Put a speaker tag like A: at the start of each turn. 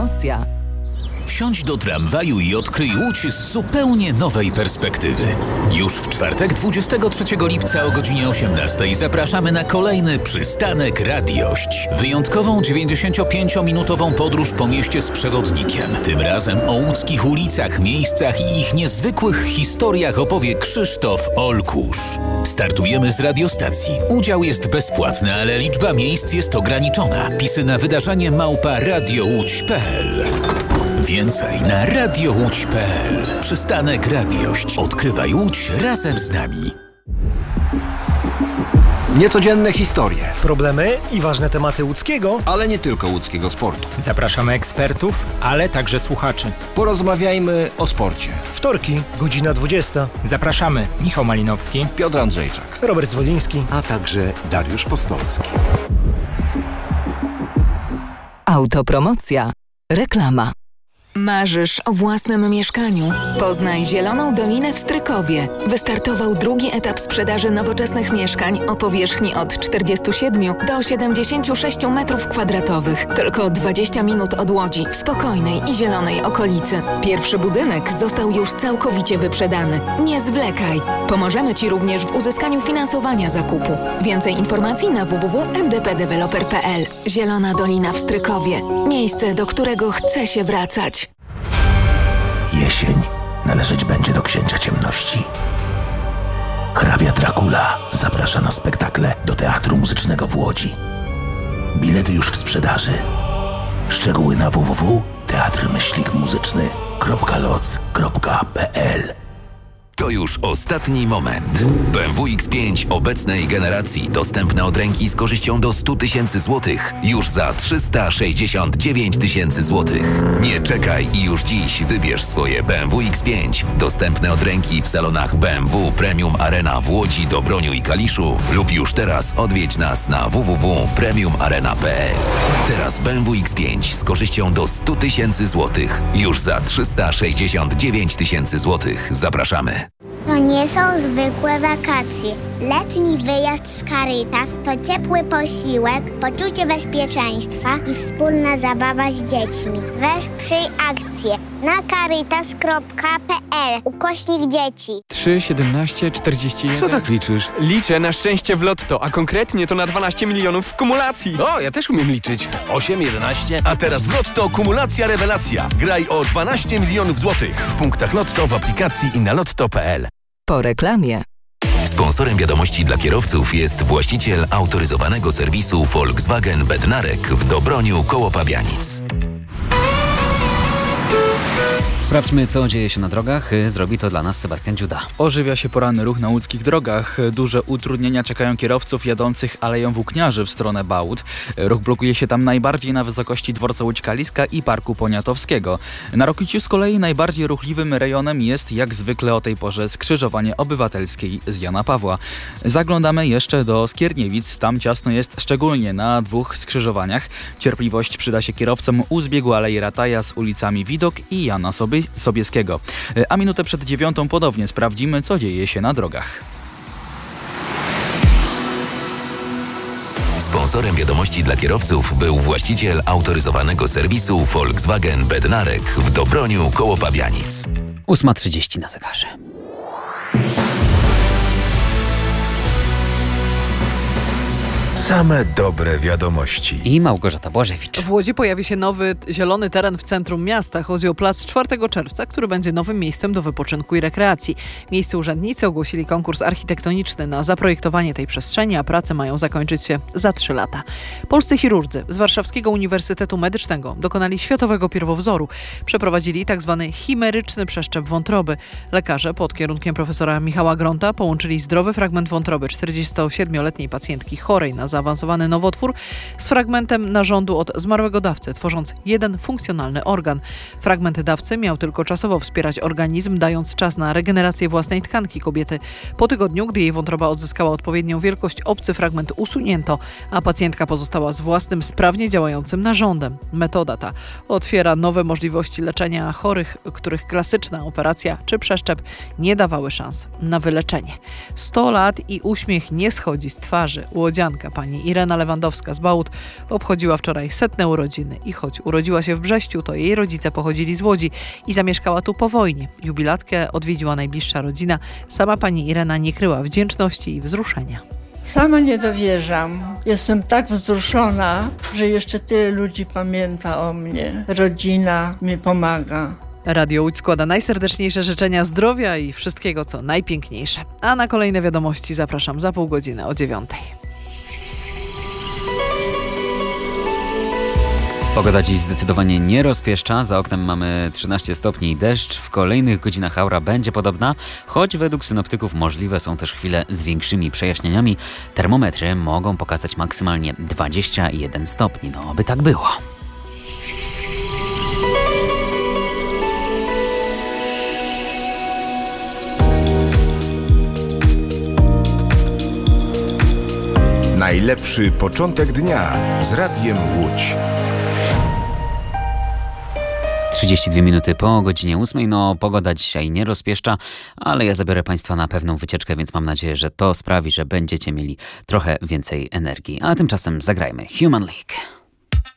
A: Autopromocja.
B: Wsiądź do tramwaju i odkryj Łódź z zupełnie nowej perspektywy. Już w czwartek 23 lipca o godzinie 18 zapraszamy na kolejny przystanek Radiość. Wyjątkową 95-minutową podróż po mieście z przewodnikiem. Tym razem o łódzkich ulicach, miejscach i ich niezwykłych historiach opowie Krzysztof Olkusz. Startujemy z radiostacji. Udział jest bezpłatny, ale liczba miejsc jest ograniczona. Pisy na wydarzenie @radiołódź.pl. Więcej na radiołódź.pl. Przystanek Radiość. Odkrywaj Łódź razem z nami.
C: Niecodzienne historie,
D: problemy i ważne tematy łódzkiego,
C: ale nie tylko łódzkiego sportu.
E: Zapraszamy ekspertów, ale także słuchaczy.
C: Porozmawiajmy o sporcie.
D: Wtorki, godzina 20.
E: Zapraszamy Michał Malinowski,
C: Piotr Andrzejczak,
D: Robert Zwoliński,
F: a także Dariusz Postolski.
A: Autopromocja. Reklama. Marzysz o własnym mieszkaniu? Poznaj Zieloną Dolinę w Strykowie. Wystartował drugi etap sprzedaży nowoczesnych mieszkań o powierzchni od 47 do 76 m2. Tylko 20 minut od Łodzi, w spokojnej i zielonej okolicy. Pierwszy budynek został już całkowicie wyprzedany. Nie zwlekaj. Pomożemy Ci również w uzyskaniu finansowania zakupu. Więcej informacji na www.mdpdeveloper.pl. Zielona Dolina w Strykowie. Miejsce, do którego chce się wracać.
G: Jesień należeć będzie do Księcia Ciemności. Hrabia Dracula zaprasza na spektakle do Teatru Muzycznego w Łodzi. Bilety już w sprzedaży. Szczegóły na www.teatrmyślnikmuzyczny.loc.pl.
H: To już ostatni moment. BMW X5 obecnej generacji dostępne od ręki z korzyścią do 100 000 złotych już za 369 000 złotych. Nie czekaj i już dziś wybierz swoje BMW X5 dostępne od ręki w salonach BMW Premium Arena w Łodzi, Dobroniu i Kaliszu lub już teraz odwiedź nas na www.premiumarena.pl. Teraz BMW X5 z korzyścią do 100 000 złotych już za 369 000 złotych. Zapraszamy.
I: To nie są zwykłe wakacje. Letni wyjazd z Caritas to ciepły posiłek, poczucie bezpieczeństwa i wspólna zabawa z dziećmi. Wesprzyj akcję na caritas.pl/dzieci.
J: 3, 17, 41.
F: Co tak liczysz?
J: Liczę na szczęście w lotto, a konkretnie to na 12 milionów w kumulacji.
F: O, ja też umiem liczyć.
K: 8, 11. A teraz w Lotto kumulacja rewelacja. Graj o 12 milionów złotych w punktach Lotto, w aplikacji i na lotto.pl.
A: Po reklamie.
H: Sponsorem wiadomości dla kierowców jest właściciel autoryzowanego serwisu Volkswagen Bednarek w Dobroniu koło Pabianic.
L: Sprawdźmy, co dzieje się na drogach. Zrobi to dla nas Sebastian Dziuda.
M: Ożywia się poranny ruch na łódzkich drogach. Duże utrudnienia czekają kierowców jadących Aleją Włókniarzy w stronę Bałut. Ruch blokuje się tam najbardziej na wysokości dworca Łódź-Kaliska i Parku Poniatowskiego. Na Rokiciu z kolei najbardziej ruchliwym rejonem jest jak zwykle o tej porze skrzyżowanie Obywatelskiej z Jana Pawła. Zaglądamy jeszcze do Skierniewic. Tam ciasno jest szczególnie na dwóch skrzyżowaniach. Cierpliwość przyda się kierowcom u zbiegu Alei Rataja z ulicami Widok i Jana Sobieskiego. A minutę przed 9 ponownie sprawdzimy, co dzieje się na drogach.
H: Sponsorem wiadomości dla kierowców był właściciel autoryzowanego serwisu Volkswagen Bednarek w Dobroniu koło Pabianic.
L: 8:30 na zegarze.
F: Same dobre wiadomości.
L: I Małgorzata Błażewicz.
N: W Łodzi pojawi się nowy zielony teren w centrum miasta. Chodzi o plac 4 czerwca, który będzie nowym miejscem do wypoczynku i rekreacji. Miejscy urzędnicy ogłosili konkurs architektoniczny na zaprojektowanie tej przestrzeni, a prace mają zakończyć się za 3 lata. Polscy chirurdzy z Warszawskiego Uniwersytetu Medycznego dokonali światowego pierwowzoru. Przeprowadzili tzw. chimeryczny przeszczep wątroby. Lekarze pod kierunkiem profesora Michała Gronta połączyli zdrowy fragment wątroby 47-letniej pacjentki chorej na zaawansowany nowotwór z fragmentem narządu od zmarłego dawcy, tworząc jeden funkcjonalny organ. Fragment dawcy miał tylko czasowo wspierać organizm, dając czas na regenerację własnej tkanki kobiety. Po tygodniu, gdy jej wątroba odzyskała odpowiednią wielkość, obcy fragment usunięto, a pacjentka pozostała z własnym, sprawnie działającym narządem. Metoda ta otwiera nowe możliwości leczenia chorych, których klasyczna operacja czy przeszczep nie dawały szans na wyleczenie. 100 lat i uśmiech nie schodzi z twarzy. Łodzianka pani Pani Irena Lewandowska z Bałut obchodziła wczoraj 100. urodziny i choć urodziła się w Brześciu, to jej rodzice pochodzili z Łodzi i zamieszkała tu po wojnie. Jubilatkę odwiedziła najbliższa rodzina. Sama pani Irena nie kryła wdzięczności i wzruszenia.
O: Sama nie dowierzam. Jestem tak wzruszona, że jeszcze tyle ludzi pamięta o mnie. Rodzina mi pomaga.
N: Radio Łódź składa najserdeczniejsze życzenia zdrowia i wszystkiego, co najpiękniejsze. A na kolejne wiadomości zapraszam za pół godziny o 9:00.
L: Pogoda dziś zdecydowanie nie rozpieszcza. Za oknem mamy 13 stopni i deszcz. W kolejnych godzinach aura będzie podobna, choć według synoptyków możliwe są też chwile z większymi przejaśnieniami. Termometry mogą pokazać maksymalnie 21 stopni. No, by tak było.
F: Najlepszy początek dnia z Radiem Łódź.
L: 32 minuty po godzinie 8:00. No, pogoda dzisiaj nie rozpieszcza, ale ja zabiorę Państwa na pewną wycieczkę, więc mam nadzieję, że to sprawi, że będziecie mieli trochę więcej energii. A tymczasem zagrajmy Human League.